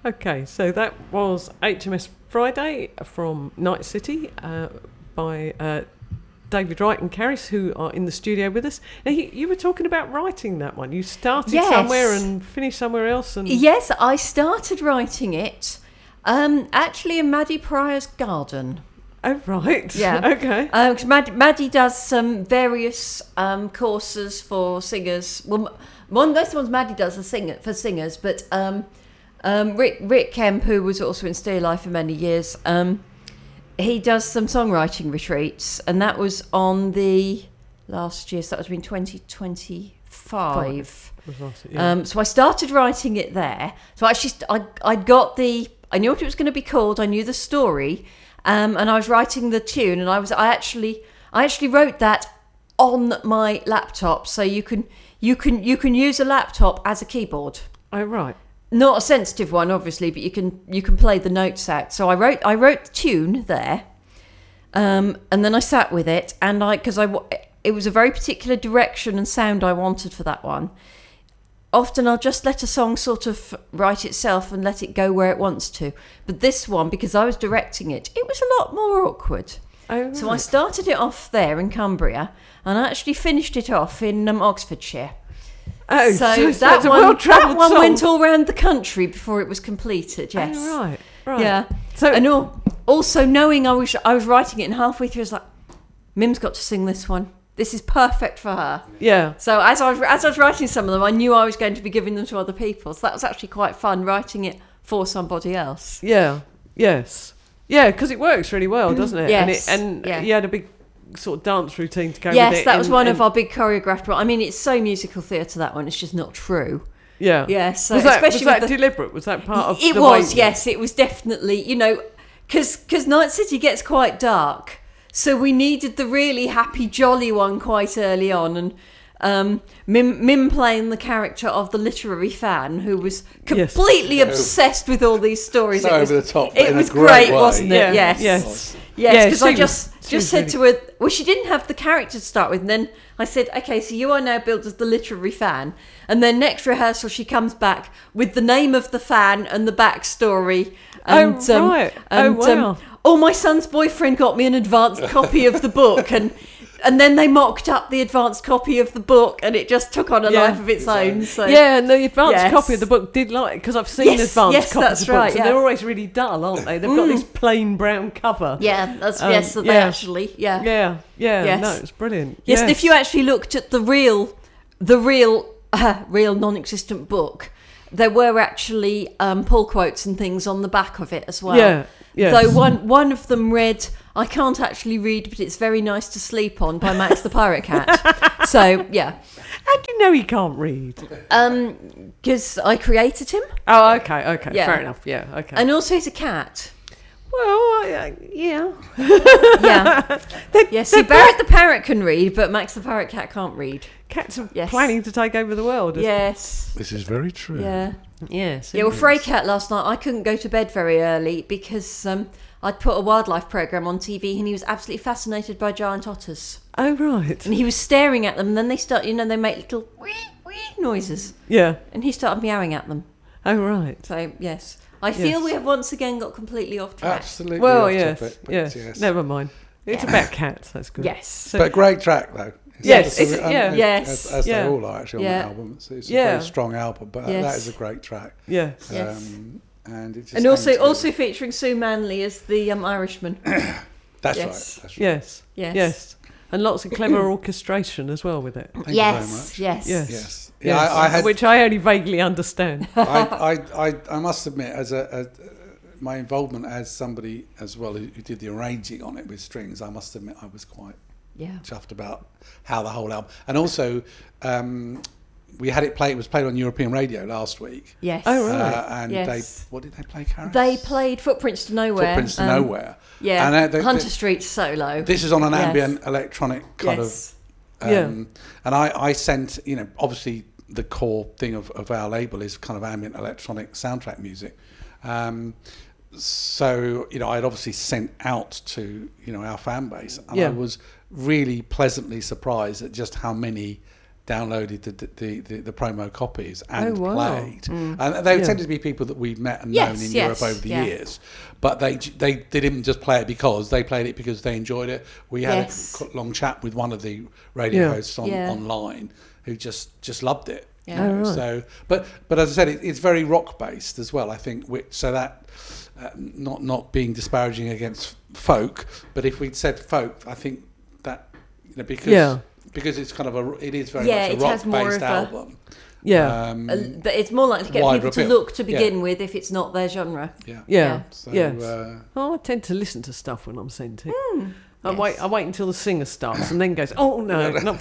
Okay, so that was HMS Friday from Night City by David Wright and Caris, who are in the studio with us. Now, you were talking about writing that one. You started somewhere and finished somewhere else. And Yes, I started writing it actually in Maddie Pryor's garden. Oh, right. Yeah. Okay. Because Maddie does some various courses for singers. Well, most of the ones Maddie does are for singers, but Rick Kemp, who was also in Stay Alive for many years, he does some songwriting retreats, and that was on the last year, so that was been 2025. So I started writing it there. So actually, I knew what it was going to be called. I knew the story. And I was writing the tune, and I actually wrote that on my laptop, so you can use a laptop as a keyboard. Oh, right. Not a sensitive one, obviously, but you can play the notes out. So I wrote the tune there, and then I sat with it, and it was a very particular direction and sound I wanted for that one. Often I'll just let a song sort of write itself and let it go where it wants to. But this one, because I was directing it, it was a lot more awkward. Oh, right. So I started it off there in Cumbria, and I actually finished it off in Oxfordshire. Oh, so that one went all around the country before it was completed. Yes. Oh, right. Yeah. So, and also knowing I was writing it, and halfway through I was like, Mim's got to sing this one. This is perfect for her. Yeah. So as I was writing some of them, I knew I was going to be giving them to other people. So that was actually quite fun, writing it for somebody else. Yeah. Yes. Yeah, because it works really well, doesn't it? Yes. And you had a big sort of dance routine to go with it. Yes, that was one of our big choreographed. I mean, it's so musical theatre, that one. It's just not true. Yeah. Yeah. So was that deliberate? Was that part of it? It was. Yes, it was definitely. Because Night City gets quite dark. So we needed the really happy, jolly one quite early on, and Mim playing the character of the literary fan who was completely obsessed with all these stories. So over the top. It was great, wasn't it? Yeah. Yes. Because I just said really... to her, well, she didn't have the character to start with, and then I said, okay, so you are now billed as the literary fan, and then next rehearsal she comes back with the name of the fan and the backstory. And, right. Wow. My son's boyfriend got me an advanced copy of the book, and then they mocked up the advanced copy of the book, and it just took on a life of its own. So and the advanced copy of the book did because I've seen advanced copies of books, and they're always really dull, aren't they? They've got this plain brown cover. Yeah, that's they actually. Yeah. No, it's brilliant. Yes, and if you actually looked at the real non-existent book, there were actually pull quotes and things on the back of it as well. Yeah. Yes. So one of them read, I can't actually read, but it's very nice to sleep on, by Max the Pirate Cat. So, yeah. How do you know he can't read? Because I created him. Oh, okay. Yeah. Fair enough. Yeah, okay. And also he's a cat. Well, yeah. See, Barrett the Parrot can read, but Max the Pirate Cat can't read. Cats are planning to take over the world. Yes. This is very true. Yeah. Yes. Yeah, well, Frey Cat last night, I couldn't go to bed very early because I'd put a wildlife programme on TV, and he was absolutely fascinated by giant otters. Oh, right. And he was staring at them, and then they start, they make little wee, wee noises. Yeah. And he started meowing at them. Oh, right. So, yes. I feel we have once again got completely off track. Absolutely. Well, off yes. topic, but Yes. Never mind. It's about cats. That's good. Yes. So, but great track, though. Yes. As they all are, actually, on the album. It's a very strong album, but that is a great track. Yes. And it just also featuring Sue Manley as the Irishman. That's right. Yes. And lots of clever orchestration as well with it. Thank you very much. Yes. Yeah, I had, which I only vaguely understand. I must admit, as my involvement as somebody as well who did the arranging on it with strings, I must admit I was quite chuffed about how the whole album, and also we had it played. It was played on European radio last week. Yes. Oh, right. And what did they play, Karen? They played Footprints to Nowhere. Footprints to Nowhere. Yeah. And Hunter Street solo. This is on an ambient electronic kind of. And I sent, obviously the core thing of our label is kind of ambient electronic soundtrack music. So, I'd obviously sent out to, our fan base, and I was really pleasantly surprised at just how many downloaded the promo copies and wow. played. And they tended to be people that we'd met and known in Europe over the years. But they didn't just play it because they played it because they enjoyed it. We had a long chat with one of the radio hosts online who just loved it. Yeah. You know, so, but as I said, it's very rock based as well. I think so that not being disparaging against folk, but if we'd said folk, I think that because it's kind of it is very much a rock based album. Yeah, but it's more likely to get people to look to begin with if it's not their genre. I tend to listen to stuff when I'm sent it. I wait until the singer starts and then goes, oh no, not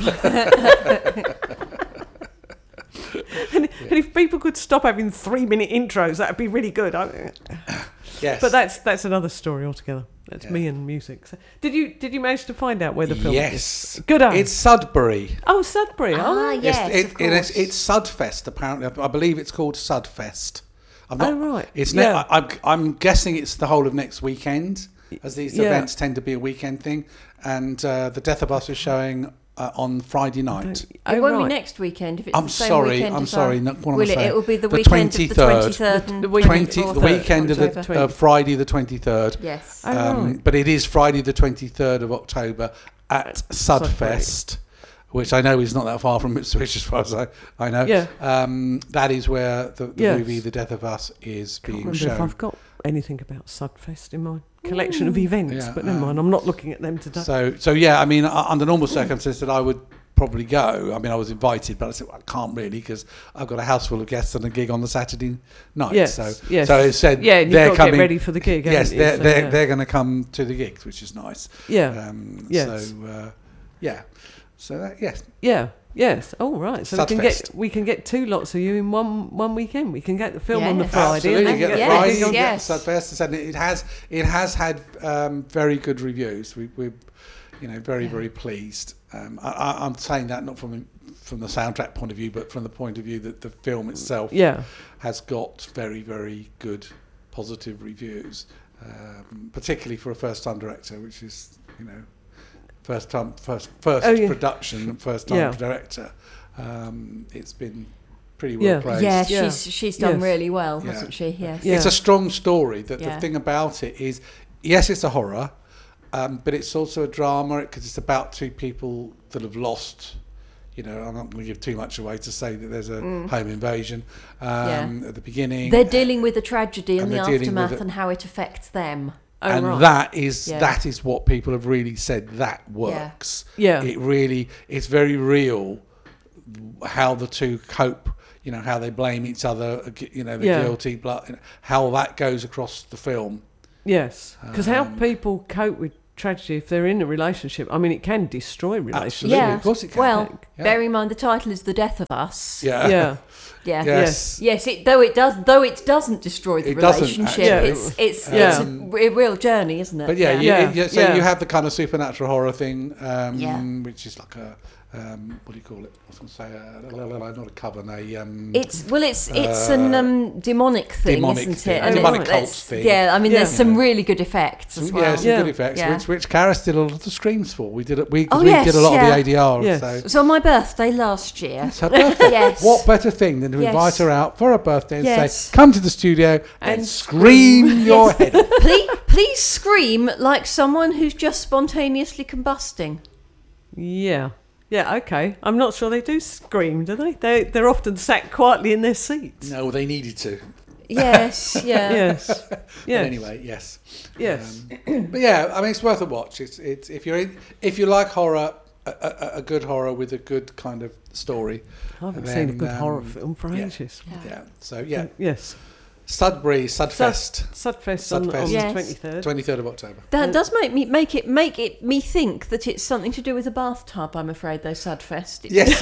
and if people could stop having 3-minute intros, that'd be really good. Yes, but that's another story altogether. That's me and music. So, did you manage to find out where the film is? Good. It's Sudbury. Oh, Sudbury. Yes, of course. It's Sudfest. Apparently, I believe it's called Sudfest. Right. It's I'm guessing it's the whole of next weekend, as these events tend to be a weekend thing. And the Death of Us is showing on Friday night. It won't be next weekend if it's the same weekend. I'm sorry. It will be the weekend 23rd. of the 23rd and the weekend of Friday the 23rd. Yes. But it is Friday the 23rd of October at Sudfest, which I know is not that far from Ipswich as far as I know. Yeah. That is where the movie The Death of Us is being shown. If I've got anything about Sudfest in my collection of events, but never mind, I'm not looking at them today. So yeah, I mean, under normal circumstances, I would probably go. I mean, I was invited, but I said, well, I can't really because I've got a house full of guests and a gig on the Saturday night. So it said and they're you've got to coming, get ready for the gig. Yes, they're going to come to the gigs, which is nice. Yes. Oh, right. So we can get 2 lots of you in one weekend. We can get the film on the Absolutely, Friday. And then get get Friday on yes. Sudfest, and it has had very good reviews. We're very pleased. I'm saying that not from the soundtrack point of view, but from the point of view that the film itself has got very, very good positive reviews, particularly for a first-time director, which is first production, first time director. It's been pretty well praised. Yeah, she's done really well, hasn't she? Yes. It's a strong story. The thing about it is, yes, it's a horror, but it's also a drama because it's about 2 people that have lost. I'm not going to give too much away to say that there's a home invasion at the beginning. They're dealing with the tragedy and the aftermath and how it affects them. That is what people have really said that works. It's very real how the 2 cope, how they blame each other, the guilty blood, how that goes across the film. Yes, because how people cope with tragedy if they're in a relationship, I mean, it can destroy relationships. Absolutely, of course it can. Well, bear in mind the title is The Death of Us. Yeah. Yes. Though it doesn't destroy the relationship. It's a real journey, isn't it? But you have the kind of supernatural horror thing, which is like a what do you call it? I was going to say not a coven, it's an demonic thing, isn't it? A demonic cult thing. Yeah, I mean, there's some really good effects as well. Yeah, some good effects, which Karis did a lot of the screams for. We did a lot of the ADR. Yes. So. It was on my birthday last year. It's her birthday. Yes. What better thing than to invite her out for her birthday and say, come to the studio and scream your head off. Please scream like someone who's just spontaneously combusting. Yeah. Yeah, okay. I'm not sure they do scream, do they? They're often sat quietly in their seats. No, they needed to. Yes, yes. But anyway, yes. Yes. But yeah, I mean, it's worth a watch. It's if you like horror, a good horror with a good kind of story. I haven't seen a good horror film for ages. Yeah. So yeah. Yes. Sudfest on the 23rd. 23rd of October. That does make me think that it's something to do with a bathtub. I'm afraid, though, Sudfest. Yes,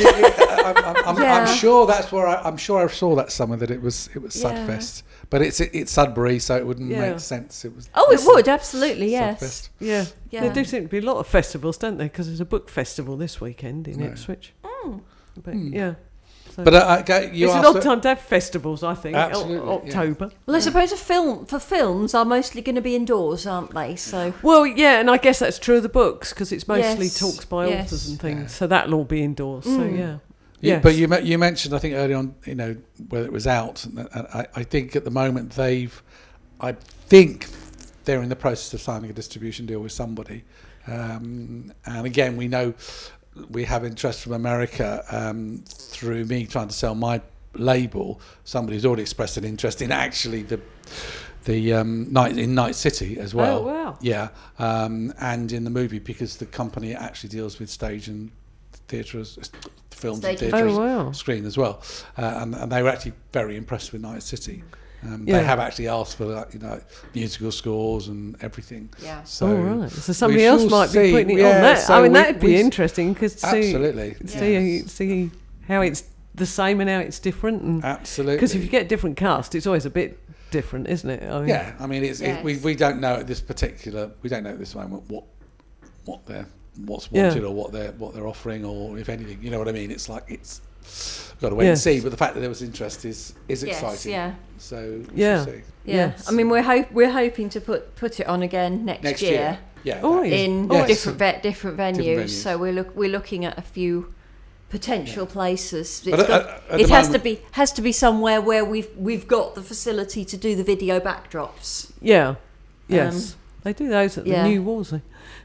I'm sure that's where I'm sure I saw that somewhere that it was Sudfest, but it's Sudbury, so it wouldn't make sense. It was. Oh, it would absolutely, yes. Sudfest. Yeah. There do seem to be a lot of festivals, don't there? Because there's a book festival this weekend in Ipswich. But yeah. So but it's an odd time to have festivals, I think. October. Yeah. Well, I suppose films are mostly going to be indoors, aren't they? So. Well, yeah, and I guess that's true of the books because it's mostly talks by authors and things. So that'll all be indoors. So yeah. Yes. But you mentioned, I think early on, whether it was out. And I think at the moment I think they're in the process of signing a distribution deal with somebody. And again, we know we have interest from America through me trying to sell my label. Somebody's already expressed an interest in actually the Night City as well. Oh, wow. Yeah, and in the movie, because the company actually deals with stage and theatre, films and theatre screen as well. And they were actually very impressed with Night City. They have actually asked for musical scores and everything. Yeah. So right. So somebody else might be putting it on that. So that'd be interesting because absolutely see how it's the same and how it's different. And absolutely. Because if you get different cast, it's always a bit different, isn't it? I mean, we don't know at this moment what's wanted or what they're offering, or if anything, you know what I mean. It's like we've got to wait and see. But the fact that there was interest is exciting. Yeah. So yeah. we'll see. Yes. I mean, we're hoping to put it on again next year. Yeah. In different venues. So we're looking at a few potential places. It has to be somewhere where we've got the facility to do the video backdrops. Yeah. Yes. They do those at the New Wolsey.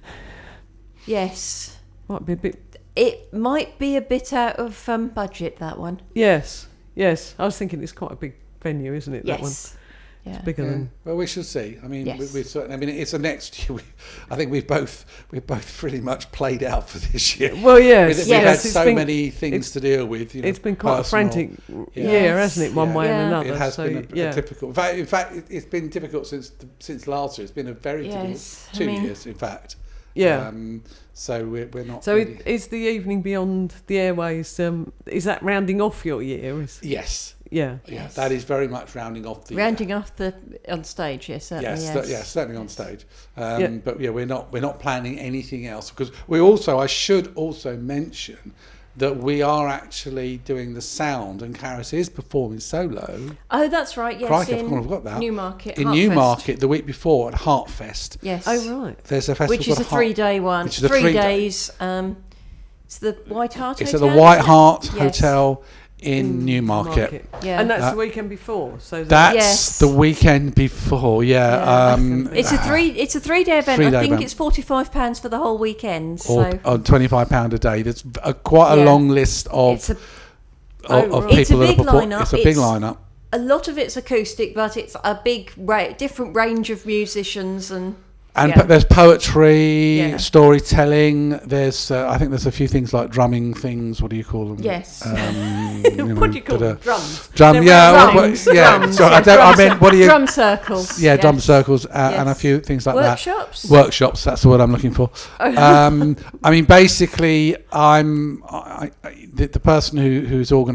Yes. Might be a bit. It might be a bit out of budget, that one. Yes. I was thinking it's quite a big venue, isn't it? That one. Yeah. It's bigger than. Well, we shall see. I mean, yes. we've certainly. I mean, it's a next year. I think we've both pretty much played out for this year. Well, yes. We've had so many things to deal with. It's been quite a frantic year, hasn't it? One way and another. It has been a difficult. In fact, it's been difficult since last year. It's been a very difficult 2 years, in fact. Yeah. So we're not. So really... is the evening beyond the airways? Is that rounding off your year? Yes. Yeah. Yeah. That is very much rounding off the. Rounding off the on stage, yes, certainly. Yes, certainly on stage. But we're not planning anything else, because I should also mention that we are actually doing the sound, and Caris is performing solo. Oh, that's right. Yes, Crikey, I forgot that. Newmarket. In Newmarket the week before at Heartfest. Yes. Oh, right. There's a festival, which is a 3-day one. Which is 3 days. It's the White Hart Hotel. It's at the White Hart Hotel in Newmarket. Yeah. And that's the weekend before. So that's the weekend before. Yeah. It's a 3-day event. I think it's £45 for the whole weekend. Or £25 a day. There's quite a long list of people that are performing. It's a big lineup. A lot of it's acoustic, but it's a big different range of musicians and there's poetry, storytelling. There's I think there's a few things like drumming things. What do you call them? Yes. What do you call them? Drums. Drums. Sorry, I meant what do you? Drum circles. Yeah, drum circles and a few things like Workshops. that. Workshops. That's the word I'm looking for. I mean, basically, the person who's organised